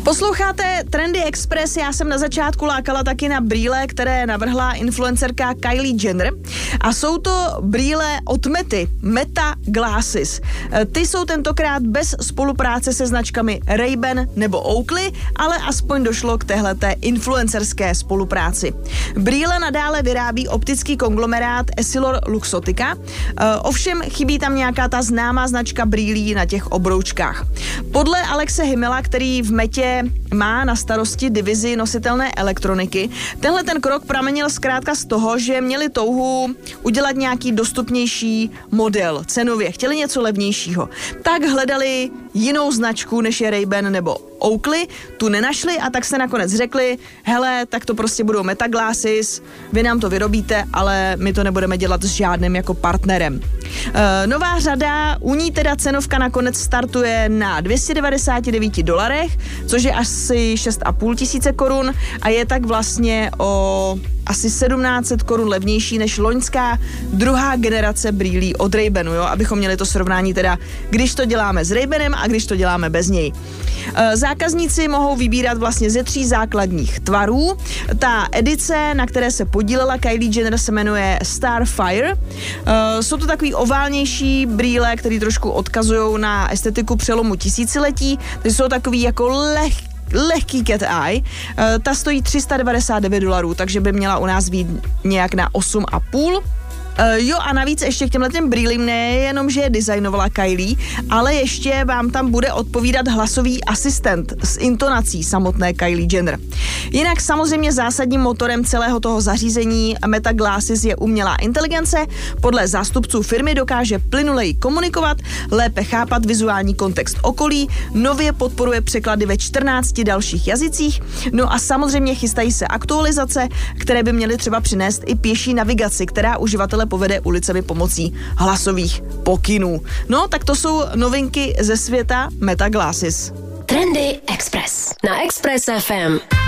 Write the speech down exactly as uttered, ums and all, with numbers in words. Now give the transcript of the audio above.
Posloucháte Trendy Express, já jsem na začátku lákala taky na brýle, které navrhla influencerka Kylie Jenner a jsou to brýle od Mety, Meta Glasses. Ty jsou tentokrát bez spolupráce se značkami Ray-Ban nebo Oakley, ale aspoň došlo k téhleté influencerské spolupráci. Brýle nadále vyrábí optický konglomerát EssilorLuxottica, ovšem chybí tam nějaká ta známá značka brýlí na těch obroučkách. Podle Alexe Himmela, který v Metě má na starosti divizi nositelné elektroniky, tenhle ten krok pramenil zkrátka z toho, že měli touhu udělat nějaký dostupnější model cenově, chtěli něco levnějšího. Tak hledali jinou značku, než je Ray-Ban nebo Oakley, tu nenašli a tak se nakonec řekli, hele, tak to prostě budou Meta Glasses, vy nám to vyrobíte, ale my to nebudeme dělat s žádným jako partnerem. E, nová řada, u ní teda cenovka nakonec startuje na dvě stě devadesát devět dolarech, což je asi šest a půl tisíce korun a je tak vlastně o asi sedmnáct set korun levnější než loňská druhá generace brýlí od Ray-Banu, jo, abychom měli to srovnání teda, když to děláme s Ray-Banem a když to děláme bez něj. Zákazníci mohou vybírat vlastně ze tří základních tvarů. Ta edice, na které se podílela Kylie Jenner, se jmenuje Starfire. Jsou to takový oválnější brýle, které trošku odkazují na estetiku přelomu tisíciletí, takže jsou takový jako lehký lehký cat eye. Ta stojí tři sta devadesát devět dolarů, takže by měla u nás být nějak na osm a půl. Uh, jo a navíc ještě k těmhletěm brýlím nejenom, že je designovala Kylie, ale ještě vám tam bude odpovídat hlasový asistent s intonací samotné Kylie Jenner. Jinak samozřejmě zásadním motorem celého toho zařízení Meta Glasses je umělá inteligence. Podle zástupců firmy dokáže plynuleji komunikovat, lépe chápat vizuální kontext okolí, nově podporuje překlady ve čtrnácti dalších jazycích, no a samozřejmě chystají se aktualizace, které by měly třeba přinést i pěší navigaci, která uživatele povede ulicemi pomocí hlasových pokynů. No, tak to jsou novinky ze světa Meta Glasses. Trendy Express na Express F M.